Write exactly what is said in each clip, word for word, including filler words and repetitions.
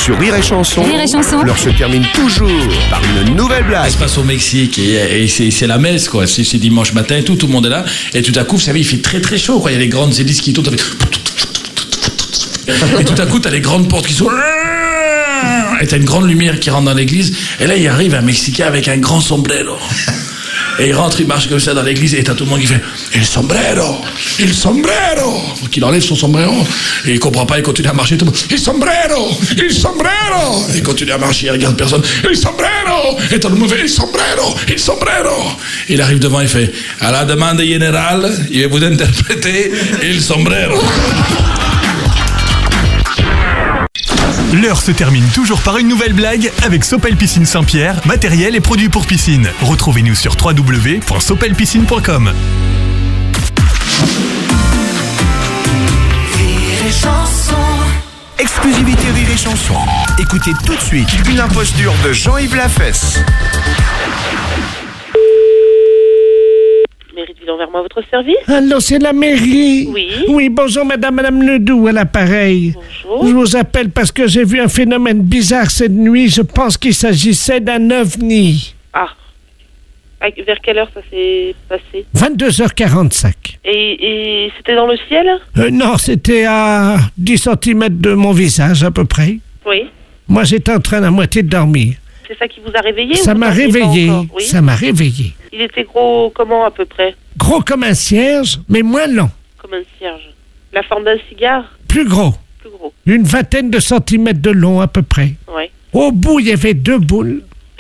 Sur Rire et Chanson, Rire et Chanson. l'heure se termine toujours par une nouvelle blague. Ça se passe au Mexique et, et c'est, c'est la messe, quoi. C'est, c'est dimanche matin et tout, tout le monde est là. Et tout à coup, vous savez, il fait très très chaud, quoi. Il y a les grandes hélices qui tournent avec... Et tout à coup, t'as les grandes portes qui sont... Et t'as une grande lumière qui rentre dans l'église. Et là, il arrive un Mexicain avec un grand sombrero. Et il rentre, il marche comme ça dans l'église. Et t'as tout le monde qui fait « Il sombrero, il sombrero !» Faut qu'il enlève son sombrero. Et il comprend pas, il continue à marcher. Tout le monde « Il sombrero, il sombrero !» Et il continue à marcher, il regarde personne. « Il sombrero !» Et tout le monde fait « Il sombrero, il sombrero !» Il arrive devant, il fait « À la demande générale, il va vous interpréter « Il sombrero !» L'heure se termine toujours par une nouvelle blague avec Sopel Piscine Saint-Pierre, matériel et produits pour piscine. Retrouvez-nous sur w w w point sopel piscine point com. Exclusivité Rire et Chanson. Écoutez tout de suite une imposture de Jean-Yves Lafesse. Mairie de Ville-en-Vermois, votre service? Allô, c'est la mairie. Oui. Oui, bonjour madame, madame Ledoux à l'appareil. Bonjour. Je vous appelle parce que j'ai vu un phénomène bizarre cette nuit. Je pense qu'il s'agissait d'un ovni. Ah. À- Vers quelle heure ça s'est passé? vingt-deux heures quarante-cinq. Et, et c'était dans le ciel? Euh, non, c'était à dix centimètres de mon visage à peu près. Oui. Moi, j'étais en train à moitié de dormir. C'est ça qui vous a réveillé? Ça ou vous m'a dormiez pas réveillé. encore? Oui. Ça m'a réveillé. Il était gros comment à peu près? Gros comme un cierge, mais moins long. Comme un cierge. La forme d'un cigare? Plus gros. Plus gros. Une vingtaine de centimètres de long à peu près. Oui. Au bout, il y avait deux boules.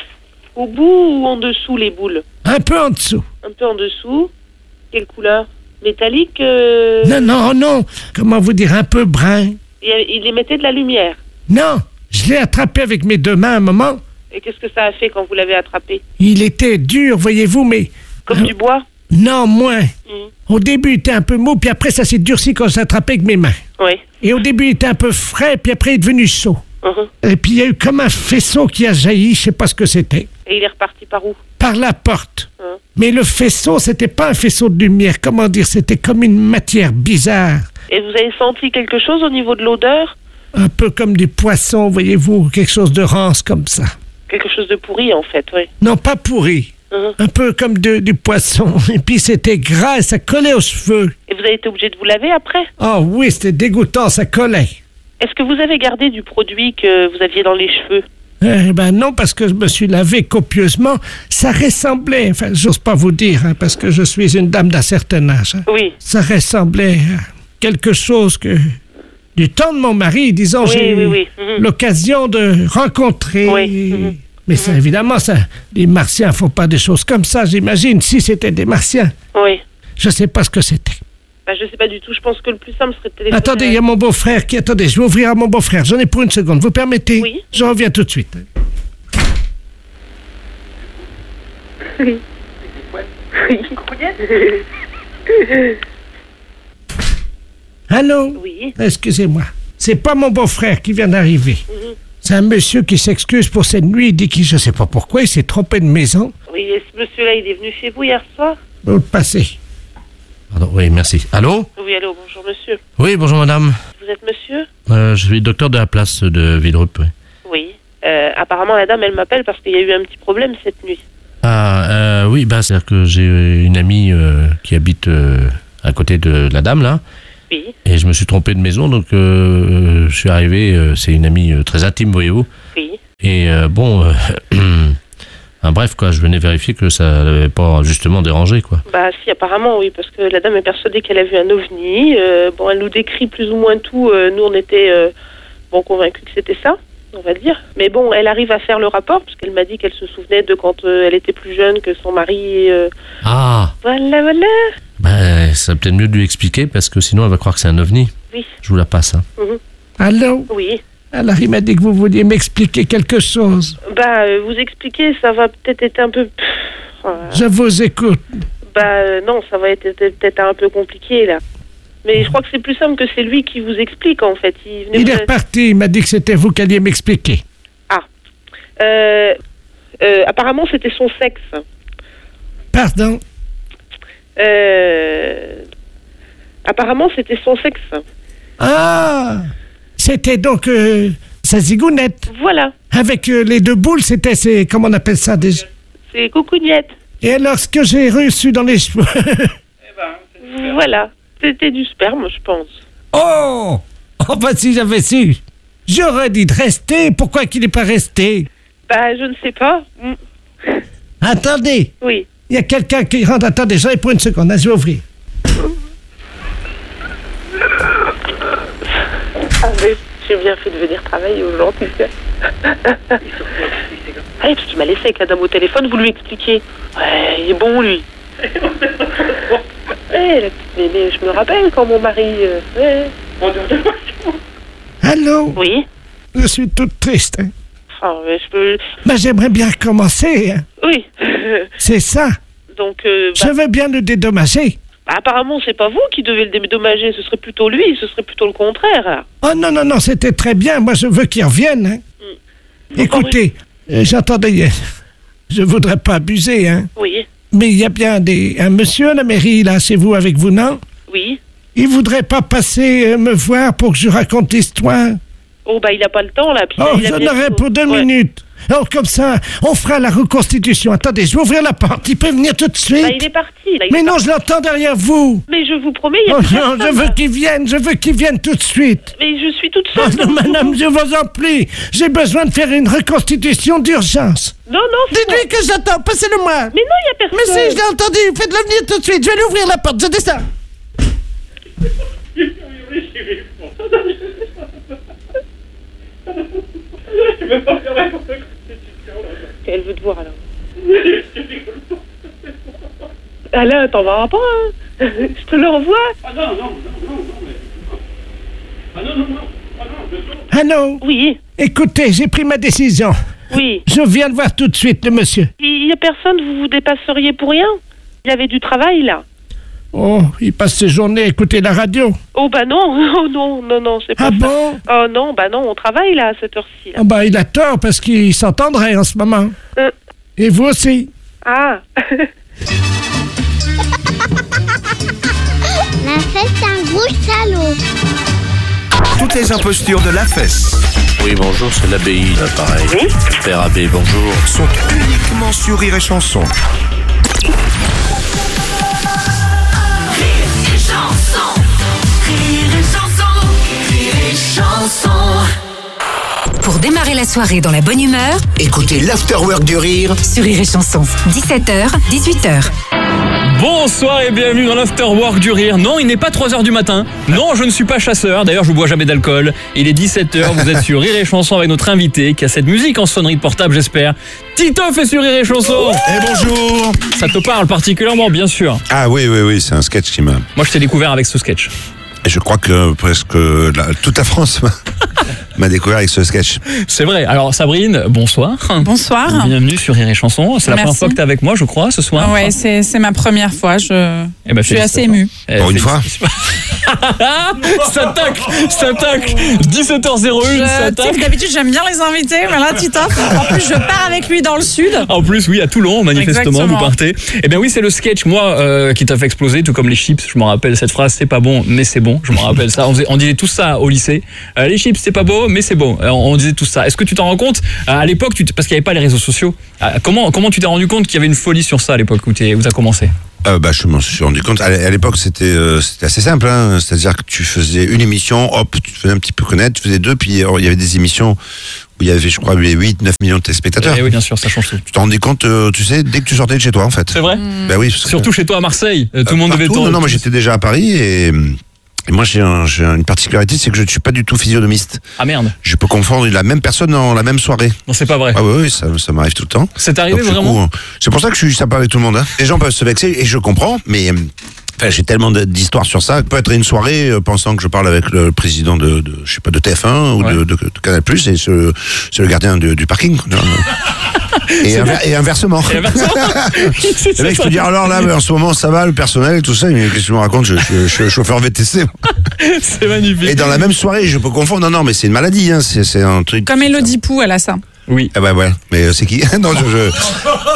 Au bout ou en dessous les boules? Un peu en dessous. Un peu en dessous. Quelle couleur? Métallique euh... Non, non, non. Comment vous dire, un peu brun. il, il émettait de la lumière. Non, je l'ai attrapé avec mes deux mains un moment. Et qu'est-ce que ça a fait quand vous l'avez attrapé? Il était dur, voyez-vous, mais... Comme du bois? Non, moins. Mhm. Au début, il était un peu mou, puis après, ça s'est durci quand je l'ai attrapé avec mes mains. Oui. Et au début, il était un peu frais, puis après, il est devenu chaud. Mhm. Et puis, il y a eu comme un faisceau qui a jailli, je sais pas ce que c'était. Et il est reparti par où? Par la porte. Hein. Mais le faisceau, c'était pas un faisceau de lumière. Comment dire? C'était comme une matière bizarre. Et vous avez senti quelque chose au niveau de l'odeur? Un peu comme du poisson, voyez-vous, quelque chose de rance comme ça. Quelque chose de pourri en fait, oui. Non, pas pourri. Mhm. Un peu comme de- du poisson. Et puis c'était gras et ça collait aux cheveux. Et vous avez été obligé de vous laver après? Oh oui, c'était dégoûtant, ça collait. Est-ce que vous avez gardé du produit que vous aviez dans les cheveux? Eh ben non, parce que je me suis lavé copieusement. Ça ressemblait, enfin, j'ose pas vous dire, hein, parce que je suis une dame d'un certain âge. hein. Oui. Ça ressemblait à quelque chose que... Du temps de mon mari, disons, Oui, j'ai oui, eu oui. Mhm. l'occasion de rencontrer... Oui, mhm. Mais ça, évidemment, ça, les Martiens font pas des choses comme ça, j'imagine. Si c'était des Martiens, Oui. je sais pas ce que c'était. Bah, je sais pas du tout. Je pense que le plus simple serait de téléphoner. Attendez, il y a mon beau-frère qui... Attendez, je vais ouvrir à mon beau-frère. J'en ai pour une seconde. Vous permettez? Oui. Je reviens tout de suite. Oui. Allô? Oui. Excusez-moi. C'est pas mon beau-frère qui vient d'arriver. Mhm. C'est un monsieur qui s'excuse pour cette nuit. Il dit qu'il, je sais pas pourquoi, il s'est trompé de maison. Oui, et ce monsieur-là, il est venu chez vous hier soir? Vous le passez. Pardon, oui, merci. Allô? Oui, allô, bonjour monsieur. Oui, bonjour madame. Vous êtes monsieur? Euh, je suis docteur de la place de Villerupt. Oui. Oui. Euh, apparemment, la dame, elle m'appelle parce qu'il y a eu un petit problème cette nuit. Ah, euh, oui, bah, c'est-à-dire que j'ai une amie euh, qui habite euh, à côté de la dame, là, Oui. et je me suis trompé de maison, donc euh, je suis arrivé, euh, c'est une amie euh, très intime, voyez-vous, Oui. et euh, bon, euh, enfin, bref, quoi, je venais vérifier que ça n'avait pas justement dérangé, quoi. Bah si, apparemment, oui, parce que la dame est persuadée qu'elle a vu un ovni. Euh, bon, elle nous décrit plus ou moins tout. Euh, nous, on était euh, bon convaincus que c'était ça, on va dire. Mais bon, elle arrive à faire le rapport, parce qu'elle m'a dit qu'elle se souvenait de quand euh, elle était plus jeune, que son mari... euh, Ah, Voilà, voilà. bah, ça peut-être mieux de lui expliquer, parce que sinon elle va croire que c'est un ovni. Oui. Je vous la passe, hein. Mhm. Allô? Oui. Alors, il m'a dit que vous vouliez m'expliquer quelque chose. Bah, euh, vous expliquer, ça va peut-être être un peu... Pff, euh, Je vous écoute. Bah euh, non, ça va être être peut-être un peu compliqué, là. Mais je crois que c'est plus simple que c'est lui qui vous explique, en fait. Il, venait Il vous- est reparti. Il m'a dit que c'était vous qui alliez m'expliquer. Euh, euh, apparemment, c'était son sexe. Pardon? Euh, apparemment, c'était son sexe. Ah! C'était donc euh, sa zigounette. Voilà. Avec euh, les deux boules, c'était, c'est, comment on appelle ça déjà? C'est coucougnette. Et alors, ce que j'ai reçu dans les cheveux... Voilà. C'était du sperme, je pense. Oh! Oh, bah si j'avais su. J'aurais dit de rester. Pourquoi qu'il n'est pas resté? Bah, je ne sais pas. Mm. Attendez. Oui. Il y a quelqu'un qui rentre. Attendez, j'arrive pour une seconde. Hein, je vais ouvrir. Ah, mais j'ai bien fait de venir travailler aujourd'hui. Ah, parce qu'il m'a laissé avec la dame au téléphone, vous lui expliquez. Ouais, il est bon, lui. Ouais, la petite mémé, je me rappelle quand mon mari... Euh, ouais. Allô? Oui. Je suis toute triste. Hein. Oh, mais je peux... Bah, j'aimerais bien recommencer. Hein. Oui. C'est ça. Donc, euh, bah, Je veux bien le dédommager. bah, apparemment, c'est pas vous qui devez le dédommager, ce serait plutôt lui, ce serait plutôt le contraire. Oh non, non, non, c'était très bien. Moi, je veux qu'il revienne. Hein. Mm. Écoutez, euh, j'entendais... Je voudrais pas abuser, hein. Oui, Mais il y a bien des, un monsieur à la mairie, là, c'est vous avec vous, non? oui. Il voudrait pas passer euh, me voir pour que je raconte l'histoire? Oh, bah, il a pas le temps, là. Puis Oh, il a j'en bientôt- aurais pour deux Ouais. minutes. Oh, comme ça, on fera la reconstitution. Attendez, je vais ouvrir la porte. Il peut venir tout de suite. Bah, il est parti, là. il Mais est non, parti. je l'entends derrière vous. Mais je vous promets, il y a Oh plus non, je personne, veux là. qu'il vienne, je veux qu'il vienne tout de suite. Mais je suis toute Oh seule. non, madame, je vous en prie. J'ai besoin de faire une reconstitution d'urgence. Non, non, c'est Dites-lui que j'attends, passez-le-moi. Mais non, il y a personne. Mais si, je l'ai entendu, faites-le venir tout de suite. Je vais lui ouvrir la porte, je descends. Elle veut te voir, alors. Alain, t'en vas pas, hein. Je te l'envoie. Allô? Oui, Écoutez, j'ai pris ma décision. oui. Je viens de voir tout de suite le monsieur. Il y a personne, vous vous dépasseriez pour rien. Il y avait du travail, là. Oh, il passe ses journées à écouter la radio. Oh, bah non, oh non, non, non, c'est pas Ah ça. bon? Oh non, bah non, on travaille, là, à cette heure-ci, là. Ah bah, il a tort parce qu'il s'entendrait en ce moment. Euh. Et vous aussi. Ah. La fête, c'est un gros salaud. Toutes les impostures de la fesse Oui, bonjour, c'est l'abbaye, là, pareil. Oui. Père Abbé, bonjour. sont uniquement sur Rire et Chanson. Pour démarrer la soirée dans la bonne humeur, Écoutez l'Afterwork du Rire sur Rire et Chanson, dix-sept heures, dix-huit heures. Bonsoir et bienvenue dans l'Afterwork du Rire. Non, il n'est pas trois heures du matin. Non, je ne suis pas chasseur. D'ailleurs, je ne bois jamais d'alcool. Il est dix-sept heures, vous êtes sur Rire et Chanson avec notre invité qui a cette musique en sonnerie de portable, j'espère. Titoff est sur Rire et Chanson. Eh bonjour. Ça te parle particulièrement, bien sûr. Ah oui, oui, oui, c'est un sketch qui m'a... Moi, je t'ai découvert avec ce sketch. Et je crois que presque la- toute la France m'a- m'a découvert avec ce sketch. C'est vrai. Alors, Sabrine, bonsoir. Bonsoir. Bienvenue sur Rire et Chanson. C'est la Merci. première fois que tu es avec moi, je crois, ce soir. Ouais, c'est c'est ma première fois. Je, Eh ben, je suis assez félicitations. émue. Eh, Pour une fois. Ça tacle, ça tacle. dix-sept heures zéro un, ça Je- tu sais que tacle. D'habitude, j'aime bien les invités, mais là, Titoff, en plus, je pars avec lui dans le sud. En plus, oui, à Toulon, manifestement, Exactement. vous partez. Eh bien oui, c'est le sketch, moi, euh, qui t'a fait exploser, tout comme les chips. Je me rappelle cette phrase, c'est pas bon, mais c'est bon. Je me rappelle ça. On, faisait- on disait tout ça au lycée. Euh, les chips, c'est pas beau, mais c'est bon. Euh, on, on disait tout ça. Est-ce que tu t'en rends compte euh, à l'époque, tu t- parce qu'il n'y avait pas les réseaux sociaux. euh, comment, comment tu t'es rendu compte qu'il y avait une folie sur ça à l'époque où tu as commencé? Euh, bah, je m'en suis rendu compte. À l'é- à l'époque, c'était euh, c'était assez simple. Hein. C'est-à-dire que tu faisais une émission, hop, tu te faisais un petit peu connaître, tu faisais deux, puis euh, il y avait des émissions où il y avait, je crois, huit, neuf millions de téléspectateurs. Eh oui, bien sûr, ça change tout. Tu t'en rendais compte, euh, tu sais, dès que tu sortais de chez toi, en fait. C'est vrai? Bah oui. parce que- Surtout chez toi à Marseille, euh, tout le monde devait Partout, t'en- Non, non, moi j'étais déjà à Paris et, et moi j'ai un- j'ai une particularité, c'est que je ne suis pas du tout physionomiste. Ah merde. Je peux confondre la même personne dans la même soirée. Non, c'est pas vrai. Ah oui, oui, ça, ça m'arrive tout le temps. C'est arrivé Donc, du vraiment? coup, c'est pour ça que je suis sympa avec tout le monde. Hein. Les gens peuvent se vexer et je comprends, mais euh, enfin, j'ai tellement de- d'histoires sur ça. Peut être une soirée euh, pensant que je parle avec le président de, de je sais pas, de T F un ou Ouais. de, de, de Canal plus, et c'est le, c'est le gardien du, du parking. et, inver- et inversement. Et inversement. C'est Le mec, je peux dire, alors là, en ce moment, ça va, le personnel et tout ça. Mais qu'est-ce que tu me racontes? Je, je, je suis chauffeur V T C. C'est magnifique. Et dans la même soirée, je peux confondre. Non, non, mais c'est une maladie, hein. C'est, c'est un truc. Comme Elodie Pou, elle a ça. Oui. Ah bah ouais, mais euh, c'est qui? Non, je, je,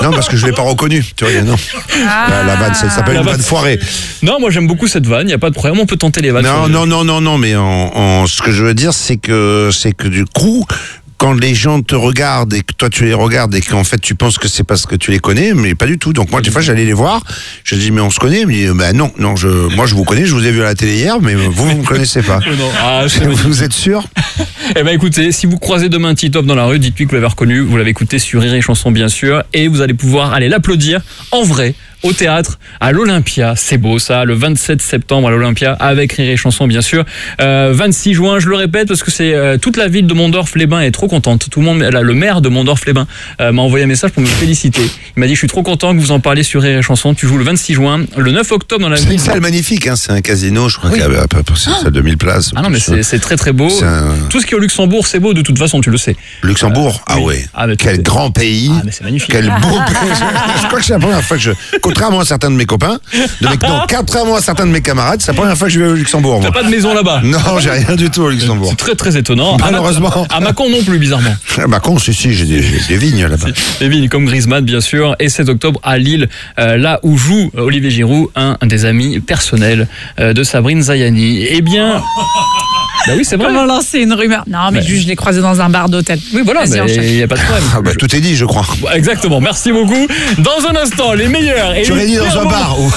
Non, parce que je l'ai pas reconnu. Tu vois, non. La, la vanne, ça s'appelle La une vanne. vanne foirée. Non, moi j'aime beaucoup cette vanne, il n'y a pas de problème, on peut tenter les vannes. Non, sur- non, non, non, non, mais en, en- ce que je veux dire, c'est que, c'est que du coup, quand les gens te regardent et que toi tu les regardes et qu'en fait tu penses que c'est parce que tu les connais, mais pas du tout. Donc moi, des fois, j'allais les voir, je dis, mais on se connaît, ils me disent, bah non, non, je, moi je vous connais, je vous ai vu à la télé hier, mais vous, vous me connaissez pas. Non, ah, c'est Vous êtes sûr? Eh ben écoutez, si vous croisez demain Titoff dans la rue, dites-lui que vous l'avez reconnu, vous l'avez écouté sur Rire et Chanson bien sûr, et vous allez pouvoir aller l'applaudir en vrai au théâtre à l'Olympia. C'est beau ça, le vingt-sept septembre à l'Olympia avec Rire et Chanson bien sûr. Euh, vingt-six juin, je le répète parce que c'est euh, toute la ville de Mondorf-les-Bains est trop contente. Tout le monde, là, le maire de Mondorf-les-Bains euh, m'a envoyé un message pour me féliciter. Il m'a dit je suis trop content que vous en parliez sur Rire et Chanson. Tu joues le vingt-six juin, le neuf octobre dans la C'est ville. une salle magnifique, hein, c'est un casino, je crois Oui. qu'il y a à peu près c'est ça, deux mille places. Ah non mais c'est c'est très très beau. C'est un- Tout ce qui est au Luxembourg c'est beau de toute façon, tu le sais. Luxembourg, ah ouais. Ah, mais Quel tout- grand pays. Ah mais c'est magnifique. Quel beau pays. Je crois que c'est la première fois que je, contrairement à certains de mes copains, de mes, non, contrairement à certains de mes camarades, c'est la première fois que je vais au Luxembourg. T'as Moi. pas de maison là-bas. Non, j'ai rien du tout au Luxembourg. C'est très très étonnant. À Malheureusement. Macon- À Macon non plus, bizarrement. Ah, bah con, si, si, j'ai des, j'ai des vignes là-bas. Les vignes comme Griezmann, bien sûr. Et sept octobre à Lille, euh, là où joue Olivier Giroud, un des amis personnels euh, de Sabrine Zayani. Eh bien. Bah oui, c'est vrai. Comment lancer une rumeur? Non, mais Ouais. juste, je l'ai croisé dans un bar d'hôtel. Oui, voilà, Vas-y, enchaîne. il n'y a pas de problème. Ah, bah, tout est dit, je crois. Exactement, merci beaucoup. Dans un instant, les meilleurs. Et Tu les l'aurais dit dans pires un moments- bar. ou-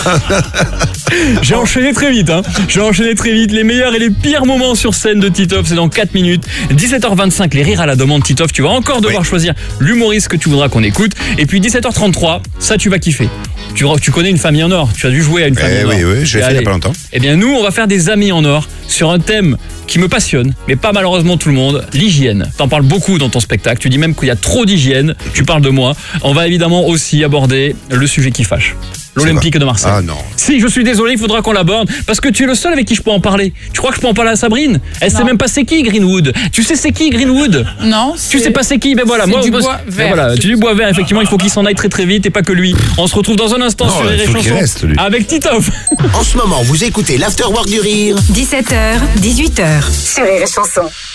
J'ai enchaîné très vite, hein. J'ai enchaîné très vite. Les meilleurs et les pires moments sur scène de Titoff, c'est dans quatre minutes. dix-sept heures vingt-cinq, les rires à la demande Titoff. Tu vas encore devoir Oui. choisir l'humoriste que tu voudras qu'on écoute. Et puis dix-sept heures trente-trois, ça tu vas kiffer. Tu, tu connais Une famille en or. Tu as dû jouer à Une famille Eh en or. oui, oui, je l'ai fait il y a Allez. pas longtemps. Eh bien, nous, on va faire des amis en or sur un thème qui me passionne, mais pas malheureusement tout le monde, l'hygiène. T'en parles beaucoup dans ton spectacle. Tu dis même qu'il y a trop d'hygiène. Tu parles de moi. On va évidemment aussi aborder le sujet qui fâche. L'Olympique de Marseille. Ah non. Si, je suis désolé, il faudra qu'on l'aborde parce que tu es le seul avec qui je peux en parler. Tu crois que je peux en parler à Sabrine? Elle sait Non. même pas c'est qui Greenwood. Tu sais c'est qui Greenwood? Non, Tu sais pas c'est qui? Ben voilà, c'est moi du moi, bois ben vert. voilà, du bois vert. Effectivement, il faut qu'il s'en aille très très vite et pas que lui. On se retrouve dans un instant Non, sur il les faut qu'il chansons reste, lui. avec Titoff. En ce moment, vous écoutez l'Afterwork du Rire dix-sept heures, dix-huit heures. Sur Rire et Chanson.